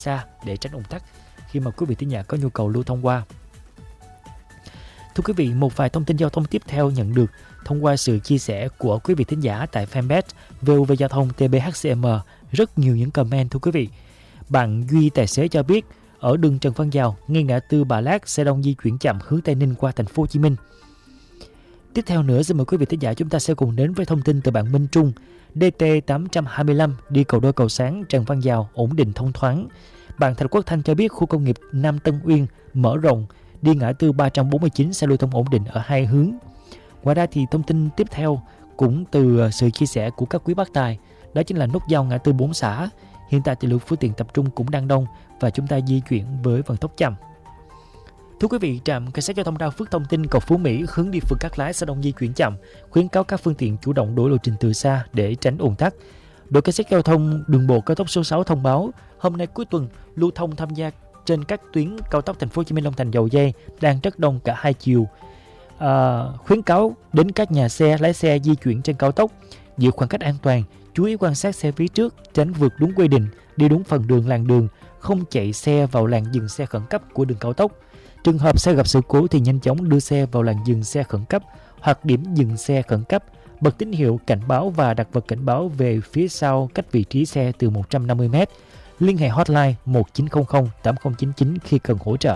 xa để tránh ùn tắc khi mà quý vị thính giả có nhu cầu lưu thông qua. Thưa quý vị, một vài thông tin giao thông tiếp theo nhận được thông qua sự chia sẻ của quý vị thính giả tại fanpage VOV Giao thông TBHCM. Rất nhiều những comment thưa quý vị. Bạn Duy tài xế cho biết ở đường Trần Văn Dào, ngay ngã tư Bà Lát, xe đông di chuyển chậm hướng Tây Ninh qua thành phố Hồ Chí Minh. Tiếp theo nữa, xin mời quý vị thính giả chúng ta sẽ cùng đến với thông tin từ bạn Minh Trung. DT 825 đi cầu Đôi Cầu Sáng, Trần Văn Dào ổn định thông thoáng. Bạn Thạch Quốc Thanh cho biết khu công nghiệp Nam Tân Uyên mở rộng, đi ngã tư 349 xe lưu thông ổn định ở hai hướng. Ngoài ra thì thông tin tiếp theo cũng từ sự chia sẻ của các quý bác tài, đó chính là nút giao ngã tư 4 xã. Hiện tại thì lượng phương tiện tập trung cũng đang đông và chúng ta di chuyển với vận tốc chậm. Thưa quý vị, trạm cảnh sát giao thông Đa Phước thông tin cầu Phú Mỹ hướng đi phường Cát Lái xe đông di chuyển chậm, khuyến cáo các phương tiện chủ động đổi lộ trình từ xa để tránh ùn tắc. Đội cảnh sát giao thông đường bộ cao tốc số 6 thông báo hôm nay cuối tuần lưu thông tham gia trên các tuyến cao tốc Thành phố Hồ Chí Minh Long Thành Dầu Giây đang rất đông cả hai chiều. Khuyến cáo đến các nhà xe lái xe di chuyển trên cao tốc giữ khoảng cách an toàn, chú ý quan sát xe phía trước, tránh vượt đúng quy định, đi đúng phần đường làn đường, không chạy xe vào làn dừng xe khẩn cấp của đường cao tốc. Trường hợp xe gặp sự cố thì nhanh chóng đưa xe vào làn dừng xe khẩn cấp hoặc điểm dừng xe khẩn cấp, bật tín hiệu cảnh báo và đặt vật cảnh báo về phía sau cách vị trí xe từ 150 m. Liên hệ hotline 1900 8099 khi cần hỗ trợ.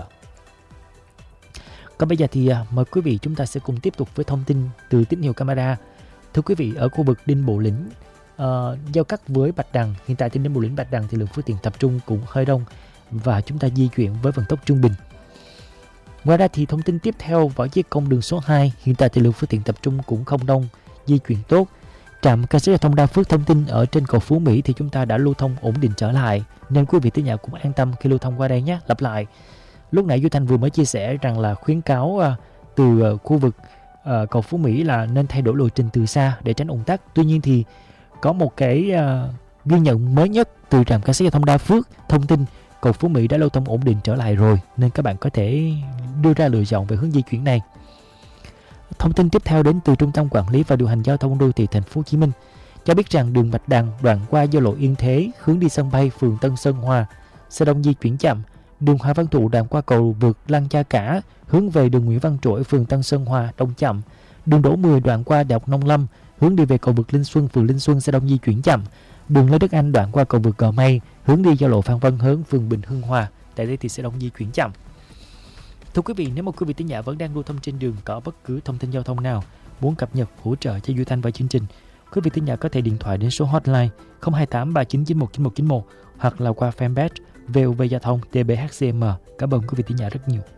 Còn bây giờ thì mời quý vị chúng ta sẽ cùng tiếp tục với thông tin từ tín hiệu camera. Thưa quý vị, ở khu vực Đinh Bộ Lĩnh giao cắt với Bạch Đằng, hiện tại trên Đinh Bộ Lĩnh Bạch Đằng thì lượng phương tiện tập trung cũng hơi đông và chúng ta di chuyển với vận tốc trung bình. Ngoài ra thì thông tin tiếp theo, Võ Chí Công đường số 2, hiện tại thì lượng phương tiện tập trung cũng không đông, di chuyển tốt. Trạm cảnh sát giao thông Đa Phước thông tin ở trên cầu Phú Mỹ thì chúng ta đã lưu thông ổn định trở lại, nên quý vị thính giả cũng an tâm khi lưu thông qua đây nhé. Lặp lại, lúc nãy Duy Thanh vừa mới chia sẻ rằng là khuyến cáo từ khu vực cầu Phú Mỹ là nên thay đổi lộ trình từ xa để tránh ùn tắc. Tuy nhiên thì có một cái ghi nhận mới nhất từ trạm cảnh sát giao thông Đa Phước thông tin cầu Phú Mỹ đã lưu thông ổn định trở lại rồi, nên các bạn có thể đưa ra lựa chọn về hướng di chuyển này. Thông tin tiếp theo đến từ Trung tâm Quản lý và Điều hành Giao thông Đô thị Thành phố Hồ Chí Minh cho biết rằng đường Bạch Đằng đoạn qua giao lộ Yên Thế hướng đi sân bay phường Tân Sơn Hòa, xe đông di chuyển chậm. Đường Hoa Văn Thụ đoạn qua cầu vượt Lăng Cha Cả hướng về đường Nguyễn Văn Trỗi phường Tân Sơn Hòa đông chậm. Đường Đỗ 10 đoạn qua Đại học Nông Lâm hướng đi về cầu vượt Linh Xuân phường Linh Xuân xe đông di chuyển chậm. Đường Lê Đức Anh đoạn qua cầu vượt Gò Mây hướng đi giao lộ Phan Văn Hớn phường Bình Hưng Hòa, tại đây thì xe đông di chuyển chậm. Thưa quý vị, nếu mà quý vị thính giả vẫn đang lưu thông trên đường có bất cứ thông tin giao thông nào muốn cập nhật hỗ trợ cho Duy Thanh và chương trình, quý vị thính giả có thể điện thoại đến số hotline 028 3991 9191 hoặc là qua fanpage VOV Giao thông TBHCM. Cảm ơn quý vị thính giả rất nhiều.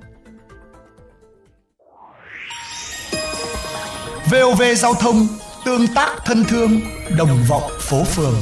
VOV Giao thông, tương tác thân thương, đồng vọng phố phường.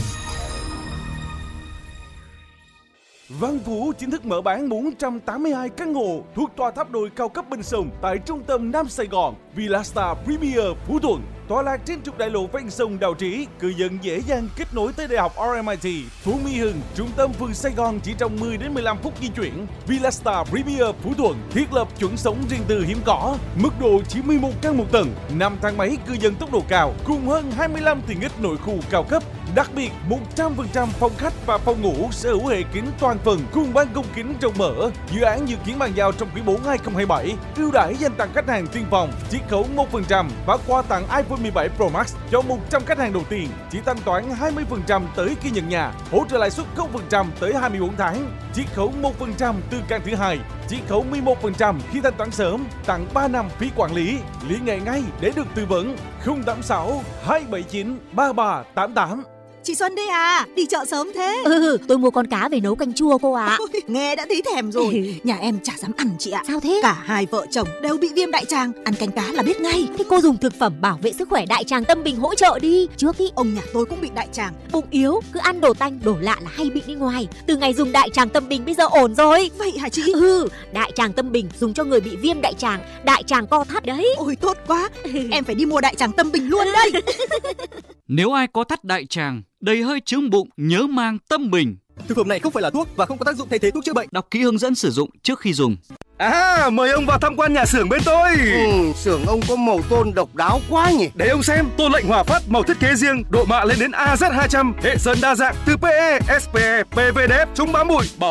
Văn Phú chính thức mở bán 482 căn hộ thuộc tòa tháp đồi cao cấp bên sông tại trung tâm Nam Sài Gòn, Villastar Premier Phú Thuận. Tọa lạc trên trục đại lộ ven sông Đào Trĩ, cư dân dễ dàng kết nối tới Đại học RMIT, Phú Mỹ Hưng, trung tâm phường Sài Gòn chỉ trong 10 đến 15 phút di chuyển. Villastar Premier Phú Thuận thiết lập chuẩn sống riêng tư hiếm có, mức độ chỉ 11 căn một tầng, 5 thang máy cư dân tốc độ cao, cùng hơn 25 tiện ích nội khu cao cấp. Đặc biệt, 100% phòng khách và phòng ngủ sở hữu hệ kính toàn phần cùng ban công kính rộng mở. Dự án dự kiến bàn giao trong quý 4 2027. Ưu đãi dành tặng khách hàng tiên phong, chiết khấu 1% và quà tặng iPhone 17 Pro Max cho 100 khách hàng đầu tiên. Chỉ thanh toán 20% tới khi nhận nhà, hỗ trợ lãi suất 0% tới 24 tháng, chiết khấu 1% từ căn thứ hai, chiết khấu 11% khi thanh toán sớm, tặng 3 năm phí quản lý. Liên hệ ngay để được tư vấn. 086 279 3388. Chị Xuân đây à, đi chợ sớm thế. Tôi mua con cá về nấu canh chua cô ạ. Ôi, nghe đã thấy thèm rồi. Nhà em chả dám ăn chị ạ. Sao thế? Cả hai vợ chồng đều bị viêm đại tràng, ăn canh cá là biết ngay. Thế cô dùng thực phẩm bảo vệ sức khỏe đại tràng Tâm Bình hỗ trợ đi. Trước ý ông nhà tôi cũng bị đại tràng. Bụng yếu, cứ ăn đồ tanh, đồ lạ là hay bị đi ngoài. Từ ngày dùng đại tràng Tâm Bình bây giờ ổn rồi. Vậy hả chị? Đại tràng Tâm Bình dùng cho người bị viêm đại tràng, đại tràng co thắt đấy. Ôi tốt quá, em phải đi mua đại tràng Tâm Bình luôn đây. Nếu ai có thắt đại tràng, đầy hơi chướng bụng, nhớ mang Tâm Bình. Thực phẩm này không phải là thuốc và không có tác dụng thay thế thuốc chữa bệnh. Đọc kỹ hướng dẫn sử dụng trước khi dùng. Mời ông vào tham quan nhà xưởng bên tôi. Xưởng ông có màu tôn độc đáo quá nhỉ. Để ông xem, tôn lệnh Hòa Phát màu thiết kế riêng, độ mạ lên đến AZ200, hệ sơn đa dạng từ PE, SPE, PVDF, chống bám bụi,